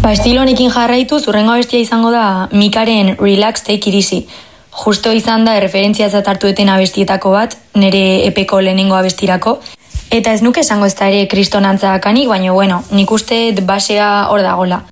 Estilo honekin jarraitu, zurrengo abestia izango da Mikaren Relax Take It Easy. Justo izan da referentziatzat hartu eten abestietako bat, nire epeko lehenengo abestirako. Eta ez nuke esango ez da ere kristonantza kanik, baina nik uste basea hor dagola.